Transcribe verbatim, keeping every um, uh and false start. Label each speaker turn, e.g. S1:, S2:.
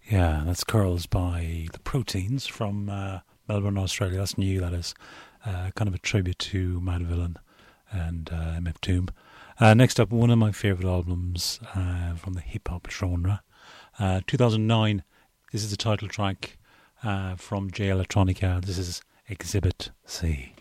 S1: Yeah, that's Curls by The Proteins from uh, Melbourne, Australia. That's new, that is. Uh, kind of a tribute to Mad Villain and uh, M F Doom. Uh, next up, one of my favourite albums uh, from the hip-hop genre. Uh, two thousand nine, this is the title track uh, from J Electronica. This is Exhibit C.